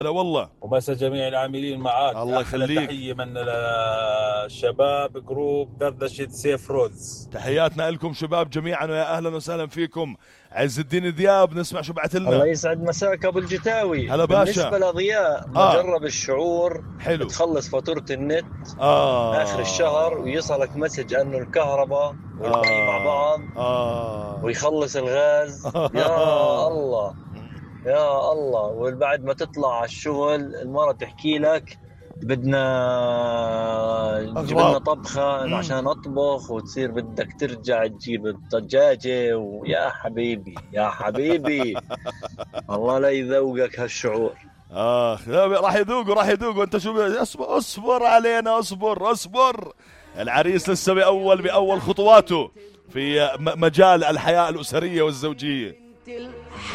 لا والله. ومسا جميع العاملين معاك. الله أحلى يخليك. تحية من الشباب جروب دردشة سيف رودز. تحياتنا لكم شباب جميعا، ويا اهلا وسهلا فيكم. عز الدين دياب، نسمع شو بعت الله لنا. يسعد مساك ابو الجتاوي. هلا باشا. بالنسبه لضياء، اه مجرب الشعور حلو. تخلص فاتوره النت اخر الشهر اه ويصلك مسج انه الكهرباء والمي مع بعض ويخلص الغاز. يا الله يا الله. وبعد ما تطلع على الشغل المرة تحكي لك بدنا جيب لنا اغراض. طبخة عشان اطبخ، وتصير بدك ترجع تجيب الدجاجة. ويا حبيبي يا حبيبي الله لا يذوقك هالشعور. لا، راح يذوقوا انت شو اصبر علينا، اصبر. العريس لسه بأول خطواته في مجال الحياة الأسرية والزوجية.